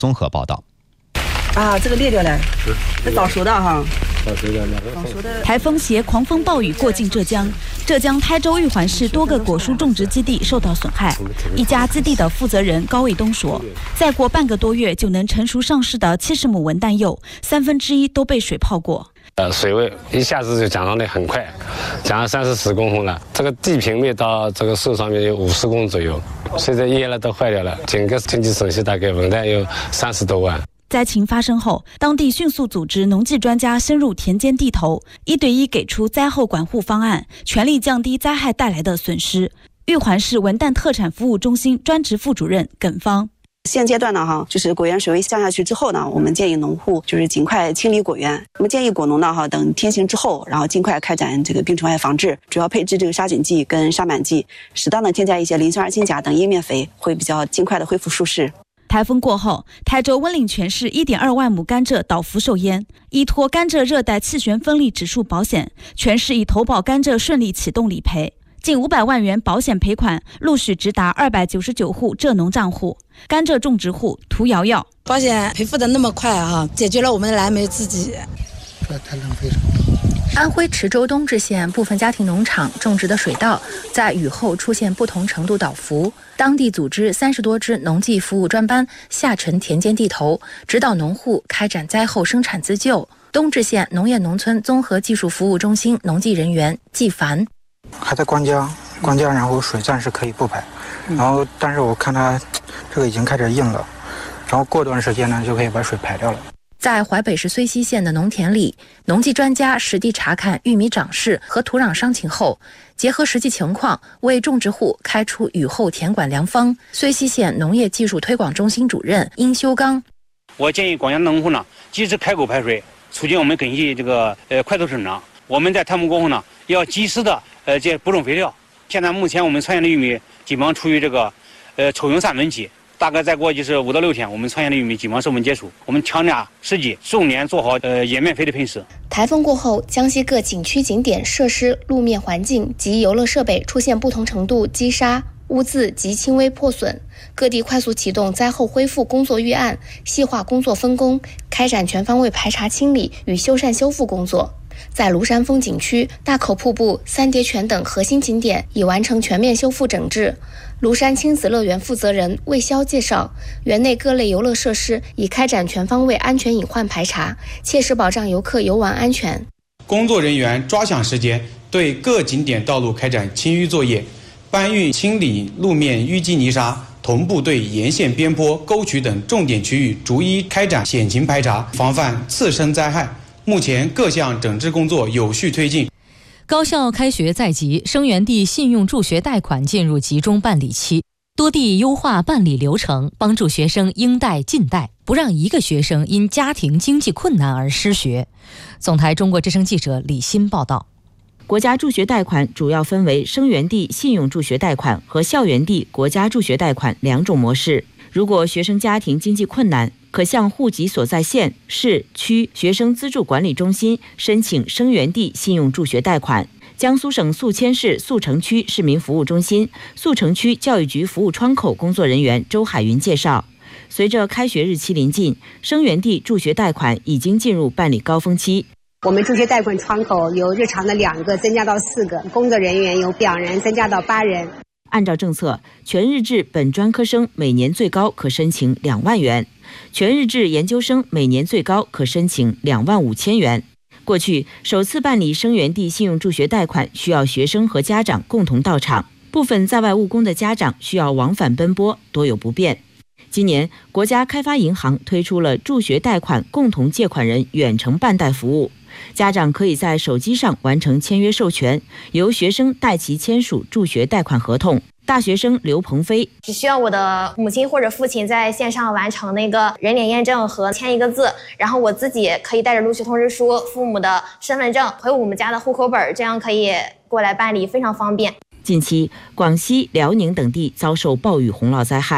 综合报道。 这个裂掉了，这早熟的哈。 台风携狂风暴雨过境浙江，浙江台州玉环市多个果蔬种植基地受到损害。一家基地的负责人高卫东说，再过半个多月就能成熟上市的70亩文旦柚，1/3都被水泡过。 水位一下子就降上来很快，降了30-40公分了。这个地平面到这个树上面有50公左右，现在叶了都坏掉了。整个经济损失大概文旦有30多万。 灾情发生后，当地迅速组织农技专家深入田间地头，1对1给出灾后管护方案，全力降低灾害带来的损失。玉环市文旦特产服务中心专职副主任耿芳。 现阶段呢，就是果园水位降下去之后呢，我们建议农户就是尽快清理果园。我们建议果农呢，等天晴之后，然后尽快开展这个病虫害防治，主要配置这个杀菌剂跟杀螨剂，适当的添加一些磷酸二氢钾等叶面肥，会比较尽快的恢复舒适。 台风过后，台州温岭全市1.2万亩甘蔗倒伏受淹。依托甘蔗热带气旋风力指数保险，全市已投保甘蔗顺利启动理赔，近500万元保险赔款陆续直达299户蔗农账户。甘蔗种植户涂瑶瑶， 保险赔付的那么快解决了我们的燃眉之急。 这太浪费了。 安徽池州东至县部分家庭农场种植的水稻在雨后出现不同程度倒伏，当地组织30多支农技服务专班下沉田间地头，指导农户开展灾后生产自救。东至县农业农村综合技术服务中心农技人员季凡， 还在关江，然后水暂时可以不排，然后但是我看它这个已经开始硬了，然后过段时间呢就可以把水排掉了。 在淮北市睢溪县的农田里，农技专家实地查看玉米长势和土壤伤情后，结合实际情况为种植户开出雨后田管良方。睢溪县农业技术推广中心主任殷修刚， 我建议广江农户呢，及时开沟排水，促进我们根系这个快速生长。我们在台风过后呢，要及时的补充肥料。现在目前我们穿线的玉米基本上处于这个抽用3分期。大概再过就是5到6天，我们穿线的玉米基本上授粉结束。我们强加时机，重点做好叶面肥的喷施。 台风过后，江西各景区景点设施、路面环境及游乐设备出现不同程度积沙、污渍及轻微破损，各地快速启动灾后恢复工作预案，细化工作分工，开展全方位排查清理与修缮修复工作。在庐山风景区、大口瀑布、三叠泉等核心景点已完成全面修复整治。庐山亲子乐园负责人魏潇介绍，园内各类游乐设施已开展全方位安全隐患排查，切实保障游客游玩安全。 工作人员抓响时间，对各景点道路开展清淤作业，搬运清理路面淤积泥沙，同步对沿线边坡、沟渠等重点区域逐一开展险情排查，防范次生灾害。目前各项整治工作有序推进。 高校开学在即，生源地信用助学贷款进入集中办理期，多地优化办理流程，帮助学生应贷尽贷，不让一个学生因家庭经济困难而失学。总台中国之声记者李欣报道。 国家助学贷款主要分为生源地信用助学贷款和校园地国家助学贷款2种模式。如果学生家庭经济困难，可向户籍所在县、市、区学生资助管理中心申请生源地信用助学贷款。江苏省宿迁市宿城区市民服务中心宿城区教育局服务窗口工作人员周海云介绍，随着开学日期临近，生源地助学贷款已经进入办理高峰期。 我们助学贷款窗口由日常的2个增加到4个，工作人员由2人增加到8人。 按照政策，全日制本专科生每年最高可申请2万元，全日制研究生每年最高可申请2万5千元。过去首次办理生源地信用助学贷款需要学生和家长共同到场，部分在外务工的家长需要往返奔波，多有不便。今年，国家开发银行推出了助学贷款共同借款人远程办贷服务，家长可以在手机上完成签约授权，由学生代其签署助学贷款合同。大学生刘鹏飞只需要我的母亲或者父亲在线上完成那个人脸验证和签一个字，然后我自己可以带着录取通知书、父母的身份证和我们家的户口本，这样可以过来办理，非常方便。 近期，广西、辽宁等地遭受暴雨洪涝灾害，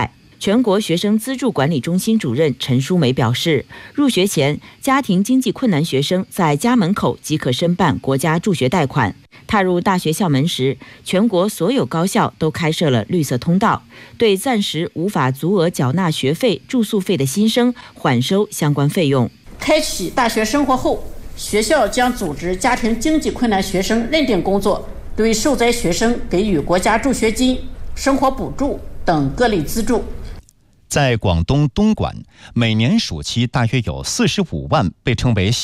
全国学生资助管理中心主任陈淑梅表示，入学前家庭经济困难学生在家门口即可申办国家助学贷款。踏入大学校门时，全国所有高校都开设了绿色通道，对暂时无法足额缴纳学费、住宿费的新生缓收相关费用。 开启大学生活后，学校将组织家庭经济困难学生认定工作，对受灾学生给予国家助学金、生活补助等各类资助。 在广东东莞，每年暑期大约有45万被称为